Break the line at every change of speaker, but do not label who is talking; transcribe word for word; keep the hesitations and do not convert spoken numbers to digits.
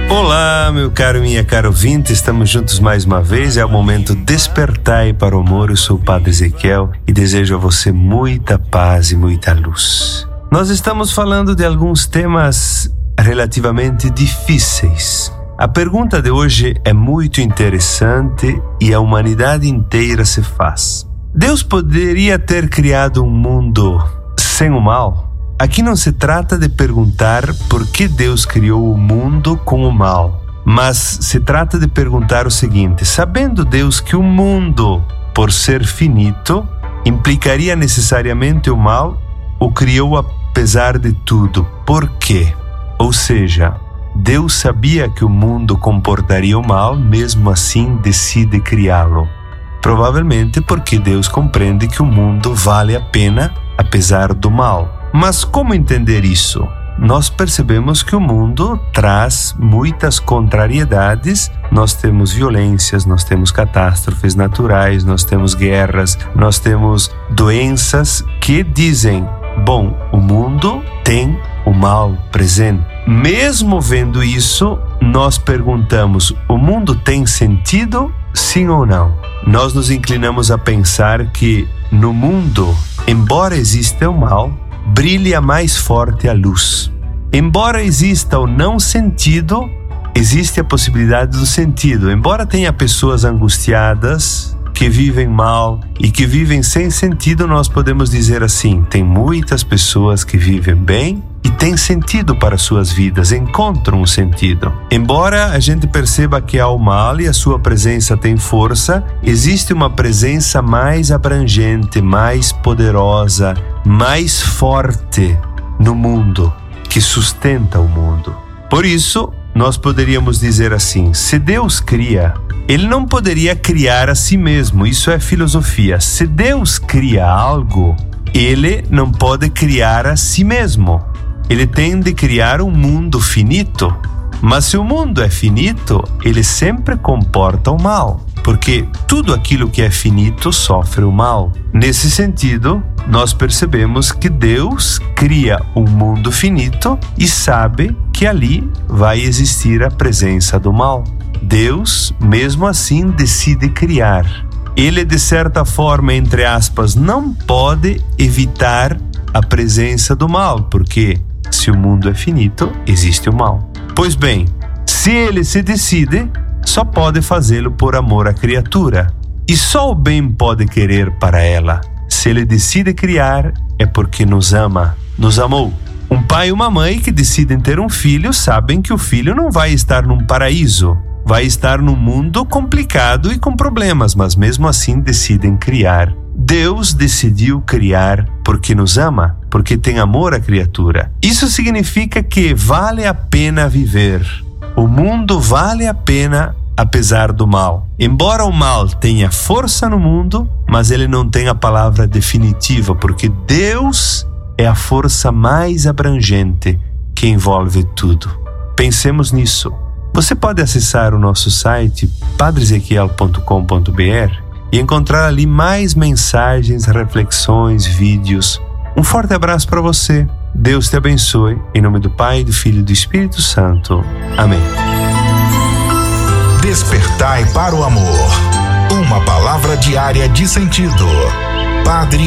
Olá, meu caro e minha cara ouvinte, estamos juntos mais uma vez. É o momento Despertai para o Amor. Eu sou o Padre Ezequiel e desejo a você muita paz e muita luz. Nós estamos falando de alguns temas relativamente difíceis. A pergunta de hoje é muito interessante e a humanidade inteira se faz. Deus poderia ter criado um mundo sem o mal? Aqui não se trata de perguntar por que Deus criou o mundo com o mal, mas se trata de perguntar o seguinte: sabendo Deus que o mundo, por ser finito, implicaria necessariamente o mal, o criou apesar de tudo. Por quê? Ou seja, Deus sabia que o mundo comportaria o mal, mesmo assim decide criá-lo. Provavelmente porque Deus compreende que o mundo vale a pena apesar do mal. Mas como entender isso? Nós percebemos que o mundo traz muitas contrariedades. Nós temos violências, nós temos catástrofes naturais, nós temos guerras, nós temos doenças que dizem: bom, o mundo tem o mal presente. Mesmo vendo isso, nós perguntamos: o mundo tem sentido, sim ou não? Nós nos inclinamos a pensar que no mundo, embora exista o mal, brilha mais forte a luz. Embora exista o não sentido, existe a possibilidade do sentido. Embora tenha pessoas angustiadas, que vivem mal e que vivem sem sentido, nós podemos dizer assim: tem muitas pessoas que vivem bem e têm sentido para suas vidas, encontram um sentido. Embora a gente perceba que há o mal e a sua presença tem força, existe uma presença mais abrangente, mais poderosa, mais forte no mundo, que sustenta o mundo. Por isso, nós poderíamos dizer assim: se Deus cria, Ele não poderia criar a si mesmo. Isso é filosofia. Se Deus cria algo, Ele não pode criar a si mesmo. Ele tem de criar um mundo finito. Mas se o mundo é finito, ele sempre comporta o mal, porque tudo aquilo que é finito sofre o mal. Nesse sentido, nós percebemos que Deus cria um mundo finito e sabe que ali vai existir a presença do mal. Deus, mesmo assim, decide criar. Ele, de certa forma, entre aspas, não pode evitar a presença do mal, porque se o mundo é finito, existe o mal. Pois bem, se ele se decide, só pode fazê-lo por amor à criatura. E só o bem pode querer para ela. Se ele decide criar, é porque nos ama, nos amou. Um pai e uma mãe que decidem ter um filho sabem que o filho não vai estar num paraíso, vai estar num mundo complicado e com problemas, mas mesmo assim decidem criar. Deus decidiu criar porque nos ama, porque tem amor à criatura. Isso significa que vale a pena viver. O mundo vale a pena apesar do mal. Embora o mal tenha força no mundo, mas ele não tem a palavra definitiva, porque Deus é a força mais abrangente que envolve tudo. Pensemos nisso. Você pode acessar o nosso site padre ezequiel ponto com ponto b r e encontrar ali mais mensagens, reflexões, vídeos. Um forte abraço para você. Deus te abençoe. Em nome do Pai, do Filho e do Espírito Santo. Amém.
Despertai para o amor. Uma palavra diária de sentido. Padre